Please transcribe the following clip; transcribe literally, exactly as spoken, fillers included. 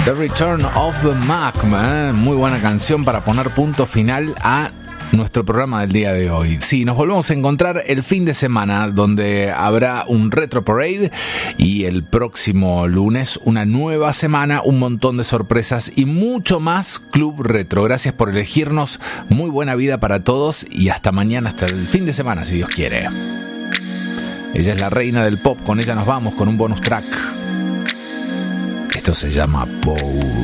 The Return of the Mac, man. Muy buena canción para poner punto final a nuestro programa del día de hoy. Sí, nos volvemos a encontrar el fin de semana, donde habrá un Retro Parade y el próximo lunes una nueva semana, un montón de sorpresas y mucho más Club Retro. Gracias por elegirnos, muy buena vida para todos y hasta mañana, hasta el fin de semana, si Dios quiere. Ella es la reina del pop, con ella nos vamos con un bonus track. Esto se llama Pose.